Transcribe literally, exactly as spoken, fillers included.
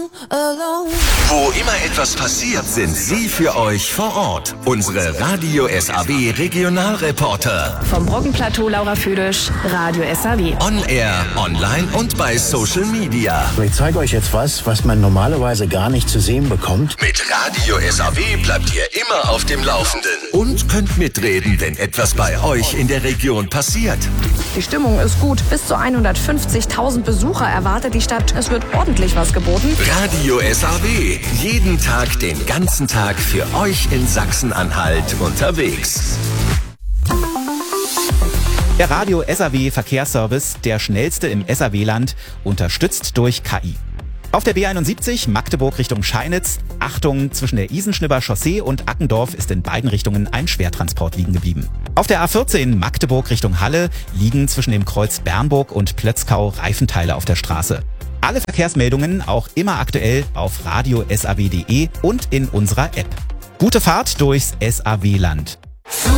alone. Wo immer etwas passiert, sind sie für euch vor Ort. Unsere Radio S A W Regionalreporter. Vom Brockenplateau Laura Füdisch, Radio S A W. On Air, online und bei Social Media. Ich zeige euch jetzt was, was man normalerweise gar nicht zu sehen bekommt. Mit Radio S A W bleibt ihr immer auf dem Laufenden und könnt mitreden, wenn etwas bei euch in der Region passiert. Die Stimmung ist gut. Bis zu hundertfünfzigtausend Besucher erwartet die Stadt. Es wird ordentlich was geboten. Radio S A W. Jeden Tag, den ganzen Tag für euch in Sachsen-Anhalt unterwegs. Der Radio S A W Verkehrsservice, der schnellste im S A W-Land, unterstützt durch K I. Auf der B einundsiebzig Magdeburg Richtung Scheinitz, Achtung, zwischen der Isenschnibber Chaussee und Ackendorf ist in beiden Richtungen ein Schwertransport liegen geblieben. Auf der A vierzehn Magdeburg Richtung Halle liegen zwischen dem Kreuz Bernburg und Plötzkau Reifenteile auf der Straße. Alle Verkehrsmeldungen auch immer aktuell auf radio s a w punkt de und in unserer App. Gute Fahrt durchs S A W-Land.